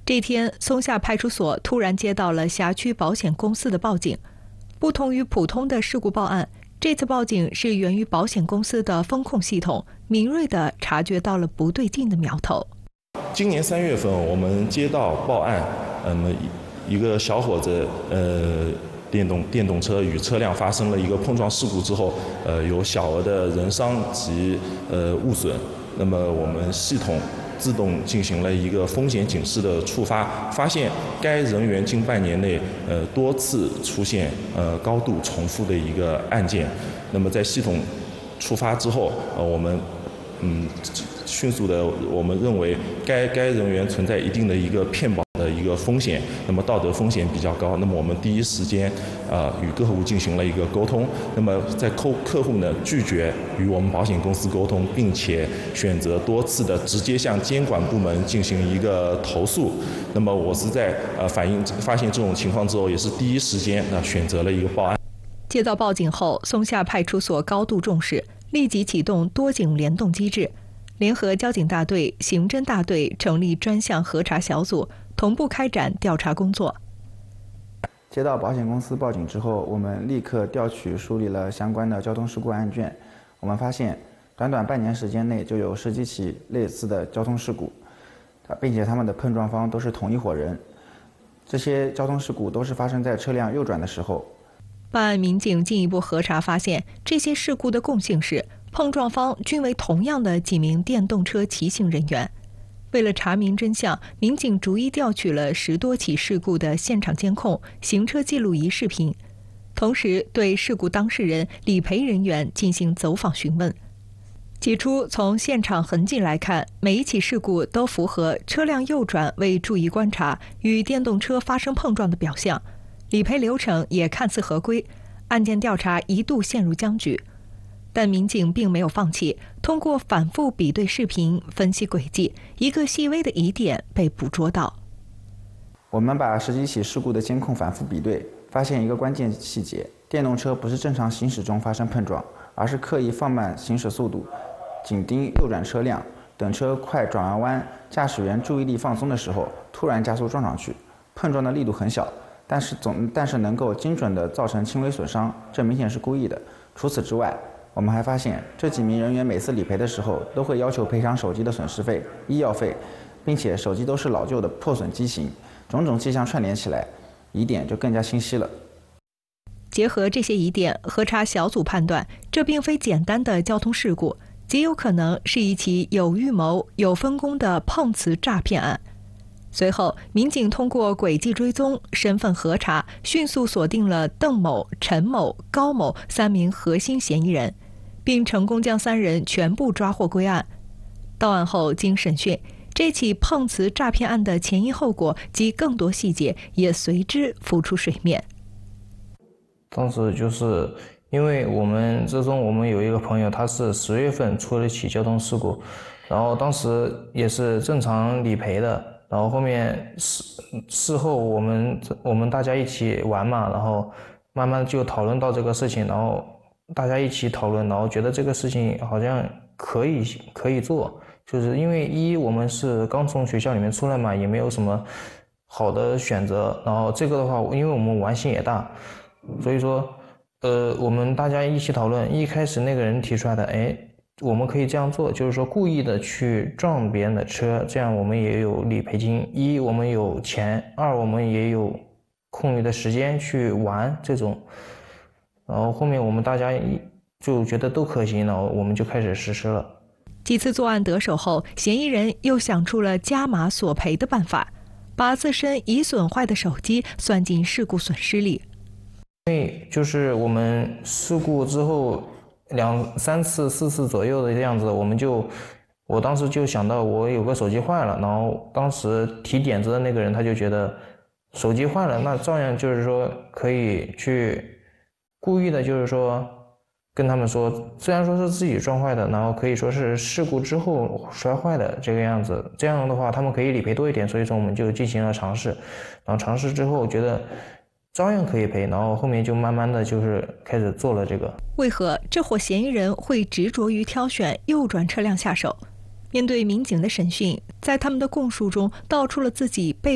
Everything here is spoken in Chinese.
这天，松下派出所突然接到了辖区保险公司的报警。不同于普通的事故报案，这次报警是源于保险公司的风控系统敏锐地察觉到了不对劲的苗头。 今年3月份，我们接到报案，一个小伙子，电动车与车辆发生了一个碰撞事故之后，有小额的人伤及物损。那么我们系统自动进行了一个风险警示的触发，发现该人员近半年内多次出现高度重复的一个案件。那么在系统触发之后，我们迅速的，我们认为该人员存在一定的一个骗保的一个风险，那么道德风险比较高。那么我们第一时间与客户进行了一个沟通。那么在客户呢拒绝与我们保险公司沟通，并且选择多次的直接向监管部门进行一个投诉。那么我是在发现这种情况之后，也是第一时间选择了一个报案。 接到报警后，松下派出所高度重视，立即启动多警联动机制，联合交警大队、刑侦大队成立专项核查小组，同步开展调查工作。 接到保险公司报警之后，我们立刻调取梳理了相关的交通事故案卷。我们发现，短短半年时间内就有10几起类似的交通事故，并且他们的碰撞方都是同一伙人。这些交通事故都是发生在车辆右转的时候。 办案民警进一步核查发现，这些事故的共性是碰撞方均为同样的几名电动车骑行人员。为了查明真相，民警逐一调取了10多起事故的现场监控、行车记录仪视频，同时对事故当事人、理赔人员进行走访询问。起初，从现场痕迹来看，每一起事故都符合车辆右转未注意观察与电动车发生碰撞的表象，理赔流程也看似合规，案件调查一度陷入僵局。但民警并没有放弃，通过反复比对视频、分析轨迹，一个细微的疑点被捕捉到。 我们把10几起事故的监控反复比对，发现一个关键细节：电动车不是正常行驶中发生碰撞，而是刻意放慢行驶速度，紧盯右转车辆，等车快转完弯，驾驶员注意力放松的时候，突然加速撞上去。碰撞的力度很小，但是能够精准地造成轻微损伤，这明显是故意的。除此之外，我们还发现这几名人员每次理赔的时候都会要求赔偿手机的损失费、医药费，并且手机都是老旧的破损机型，种种迹象串联起来，疑点就更加清晰了。 结合这些疑点，核查小组判断，这并非简单的交通事故，极有可能是一起有预谋、有分工的碰瓷诈骗案。随后，民警通过轨迹追踪、身份核查，迅速锁定了邓某、陈某、高某3名核心嫌疑人，并成功将3人全部抓获归案。到案后经审讯，这起碰瓷诈骗案的前因后果及更多细节也随之浮出水面。 当时就是因为我们有一个朋友，他是10月份出了一起交通事故，然后当时也是正常理赔的，然后后面事后我们大家一起玩嘛，然后慢慢就讨论到这个事情，然后大家一起讨论，然后觉得这个事情好像可以做，就是因为我们是刚从学校里面出来嘛，也没有什么好的选择，然后这个的话，因为我们玩心也大，所以说我们大家一起讨论，一开始那个人提出来的，我们可以这样做，就是说故意的去撞别人的车，这样我们也有理赔金，我们有钱，2我们也有空余的时间去玩这种，然后后面我们大家就觉得都可行，然后我们就开始实施了。 几次作案得手后，嫌疑人又想出了加码索赔的办法，把自身已损坏的手机算进事故损失里。 因为就是我们事故之后2、3次、4次左右的样子，我当时就想到我有个手机坏了，然后当时提点子的那个人他就觉得手机坏了，那照样就是说可以去故意的，就是说跟他们说，虽然说是自己撞坏的，然后可以说是事故之后摔坏的这个样子，这样的话他们可以理赔多一点，所以说我们就进行了尝试，然后尝试之后觉得照样可以赔，然后后面就慢慢的就是开始做了这个。 为何这伙嫌疑人会执着于挑选右转车辆下手？面对民警的审讯，在他们的供述中道出了自己被